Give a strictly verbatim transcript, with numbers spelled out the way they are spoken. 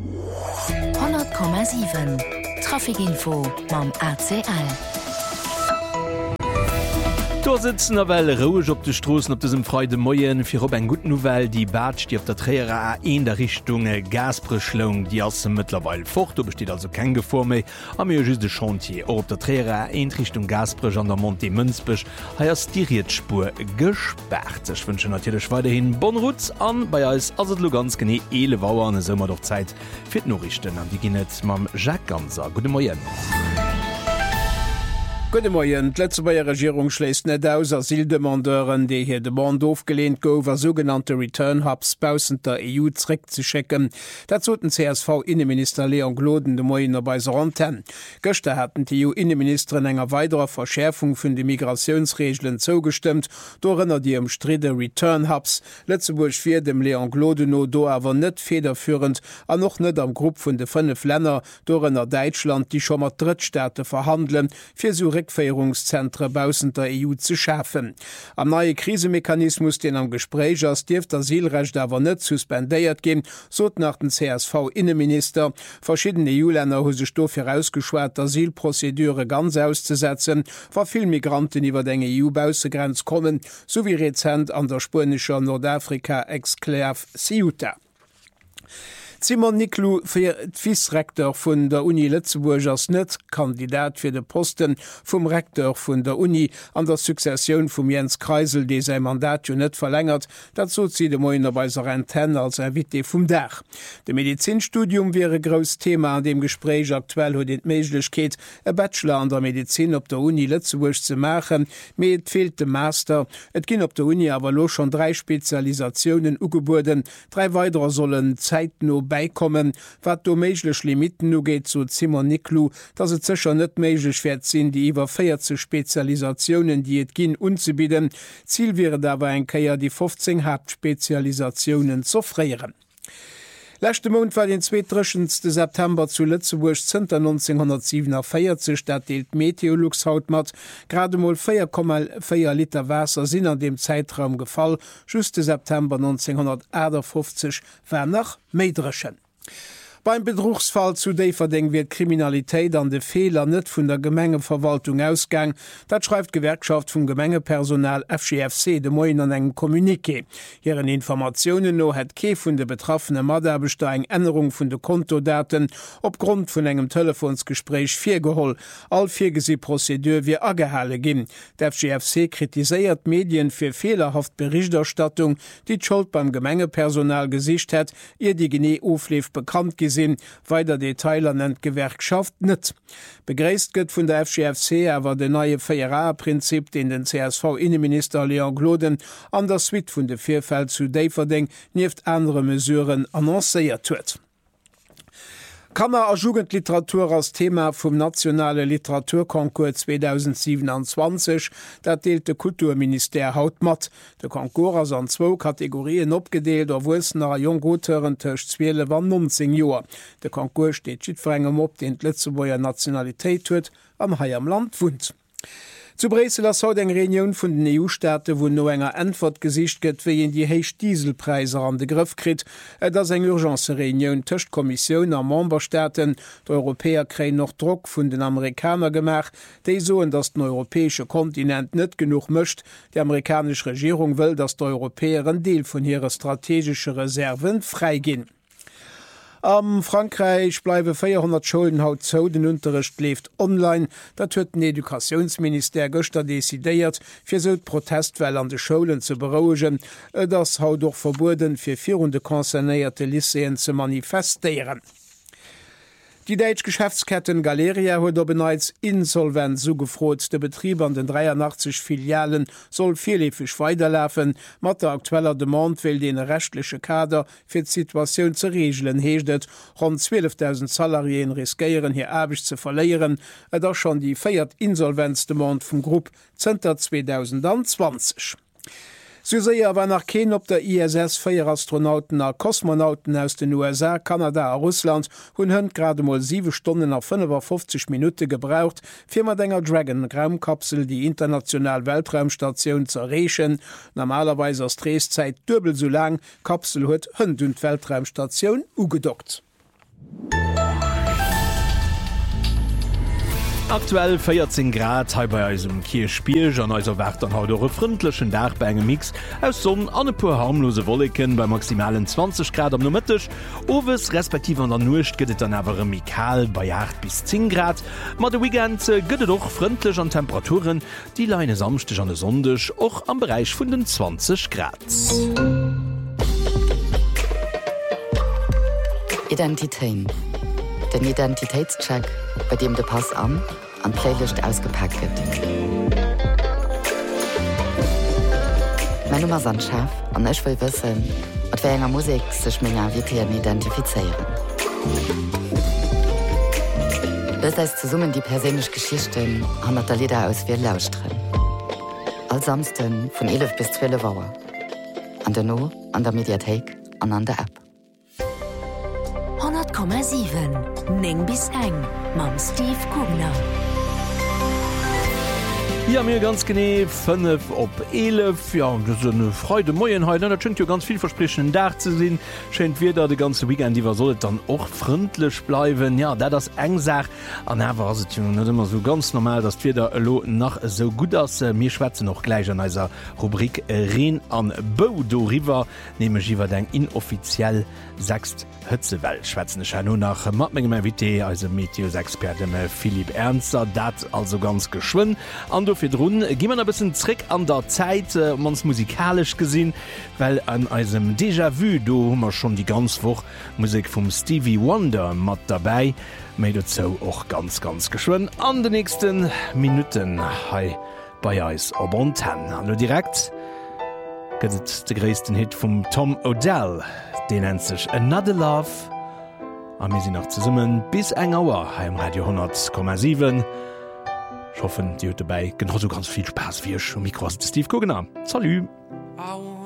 hundert Komma sieben Trafikinfo mam A C L. Da sitzen er well rouge op de Strossen op diesem Freude Moien fir op en gut Novel die Batsch die op der Träere a en der Richtung Gaspreschlung die as mittlerwe fort, da besteht also kein Gefor méi am mir just de Chantier op der Träere a en Richtung Gasprech an der Monte Münzbech haier Stirietspur gesperrt. Ich wünsche natürlich weiterhin Bonrutz an bei als as lo ganz gene ele Wauer an sommer doch Zeit fir Norrichten an die Ginet mam Jacques Ganser. Gute Moien. Gute Morgen. Die letzte Bayer Regierung schläst net aus Asildemandeuren, die hier de Band aufgelehnt gower sogenannte Return Hubs bausen der E U zurück zu checken. Dazu hat den C S V-Innenminister Leon Gloden de Moiner bei so Anten. Gestern hatten die E U-Innenministerin enger weiterer Verschärfung von den Migrationsregeln zugestimmt, dorenner die umstritte Return Hubs. Letzteburg vier dem Leon Glodeno do aber net federführend, an noch net am Gruppe von de fünf Länder, dorenner Deutschland, die schon mal Drittstaate verhandeln, für so Rückfeierungszentren bausen der E U zu schaffen. Am neue Krisemechanismus, den am Gespräch als Dift Asylrecht aber nicht suspendiert gehen, so nach dem C S V-Innenminister. Verschiedene E U-Länder haben sich dafür herausgeschwert, Asylprozedure ganz auszusetzen, weil viele Migranten über den E U-Außengrenze kommen, so wie rezent an der spanischen Nordafrika-Exklave Ceuta. Simon Niclou fir Vice-Rektor vun der Uni Lützeburg als net Kandidat fir de Posten vum Rektor vun der Uni an der Sukzession vum Jens Kreisel, dé sei Mandat jo net verlängert, dat so zi de Moiner bei Renten als Erwitte vum Dach. De Medizinstudium wäre gros Thema an dem Gespräch aktuell huet et Meiglechkeet e Bachelor an der Medizin op der Uni Lützeburg ze machen, me et fehlt de Master. Et ginn op der Uni awer lo schon drei Spezialisationen ugeburden, drei weitere sollen zeitno beikommen, wat do meiglech Limiten no geht zu Simon Niclou, dat se zecher net meiglech fährt sinn, die iwwer feiert zu Spezialisationen, die et ginn unzubieden. Ziel wäre dabei en Keier die fünfzehn Hauptspezialisationen zu freieren. Letzte Monat war den zweiunddreißigsten September zu Lützeburg neunzehnhundertsiebenundvierzig, dat deelt Meteolux haut mat, gerade mal vier Komma vier Liter Wasser sind an dem Zeitraum gefall, just September neunzehnhundertachtundfünfzig war nach Meidreschen. Beim Betrugsfall zu Deverding wird Kriminalität an de Fehler net vun der Gemengeverwaltung ausgang. Dat schreibt Gewerkschaft vum Gemengepersonal F G F C de Moin an engem Kommuniqué. Hieren Informationen no het Ke vun de betroffene Maderbechte eng Änderung vun de Kontodaten opgrund vun engem Telefonsgespräch firgeholl. All virgesi Prozedur wie agehale ginn. Der F G F C kritiséiert Medien fir fehlerhaft Berichterstattung, die d'Schuld beim Gemengepersonal gesicht hat, ihr die Gene oflief bekannt gesinn. Weiter Detailer nennt Gewerkschaft net. Begräst gëtt vun der F G F C awer de neue Feierarprinzip, den den C S V-Innenminister Leon Gloden an der Suite vun de Vierfeld zu Deverding nieft andere Mesuren annoncéiert huet. Kammer a Jugendliteratur als Thema vum nationale Literaturkonkurs zweitausendsiebenundzwanzig, dat deelt de Kulturminister haut mat. De Konkurs ass an zwo Kategorien opgedeelt a wussenner Jongouteuren tech zwölf an neunzehn Joer. De Konkurs steet schiedverengem op, den d'Lützeburger Nationalitéit huet am Hai am Land wunt. Zu Bresel ass haut eng Reunion vun den E U-Staate, wo no enger Antwort gesicht gëtt, wie en die héich Dieselpreiser an de Grëff krit, et ass eng Urgencereunion tëcht Kommissioun a Memberstaaten, d'Europäer kréin noch Druck vun den Amerikaner gemach, déi soen dats den europäesche Kontinent net genug mëcht. Die amerikasch Regierung wëll, dats d'Europäer en Deel vun hire strategische Reserven freiginn. Am Frankreich bleiwe vierhundert Schulden haut zo, den Unterricht left online. Dat huet den Edukationsminister Göster desideiert, fir so Protestwell an de Schulen zu berougen, das haut doch verboten fir vierhundert konzernéierte Lyceen zu manifestieren. Die Deutsch Geschäftsketten Galeria huet op beneits insolvent sugefrot. De Betrieb an den dreiundachtzig Filialen soll vielefig weiterlaufen. Mat der aktueller Demand will den rechtliche Kader fir d' Situation zu regeln heeschtet. Rund zwölftausend Salarien riskieren hier erbig zu verleieren, et da schon die feiert Insolvenzdemand vum Grupp Zter zweitausendzwanzig. So sehr war nach kein op der I S S vier Astronauten a Kosmonauten aus den U S A, Kanada a Russland hun hënd gerade mal sieben Stunden nach fünfundfünfzig Minuten gebraucht, fir mat enger Dragon Raumkapsel die international Weltraumstation zu erreichen. Normalerweise as Drehzeit doppelt so lang, Kapsel huet hënd und Weltraumstation ugedockt. Aktuell vierzehn Grad he bei eusem Kirspiel an eiser Wert an haut eure frindlechen Dach bei engem Mix aus Sonn an e pur harmlose Wolken bei maximalen zwanzig Grad am Nomëttech, Owes respektiv an der Nucht gëtt an awer Mikal bei acht bis zehn Grad. Ma de Weekend gëtt doch frindlech an Temperaturen, die leine samstech an de Sondech och am Bereich vun den zwanzig Grad. Identitéen. Den Identitätscheck, bei dem de Pass an an Playlist ausgepackt wird. Mein Nummer sind Chef und ich will wissen, mit welcher Musik sich meine Invitierten identifizieren. Das heißt zusammen die persönlichen Geschichten haben der Lieder aus wie Lausch drin. All Samsten von elf bis zwölf Uhr. An der No, an der Mediathek und an der App. hundert Komma sieben Neng bis eng mam Steve Kugner. Ja mir ganz gené fünf op elf ja ne Freude Moien heute natürlich ja ganz viel versprechen Dach zu sinn scheint wir da de ganze Weekend die war sollt dann och frindlech bleiben ja da das eng sagt an war net immer so ganz normal dass wir da lo nach so gut as mir schwätze noch gleich an eiser Rubrik Reen an Bodo River nehme iwwer deng inoffiziell sechst Hëtzewelt schwätzen nur nach Matmenge Wit als Meteosexperte Philipp Ernster dat also ganz geschwind an du fir run gi man a bisssen Trick an der Zeit äh, mans musikalisch gesinn, weil an eisem Déjà-vu do hummer schon die ganz woch Musik vum Stevie Wonder mat dabei méi zo och ganz ganz geschwoen an de nächsten Minuten hei bei eis op Bonten an nur direkt gëtt de gréessten Hit vum Tom Odell den nennt sech Another Love a mir sinn noch ze summen bis eng Auer heim Radio hundert Komma sieben. Ich hoffe, die hat dabei genauso ganz viel Spaß wie ich. Und Mikro ist Steve Kugner. Salut!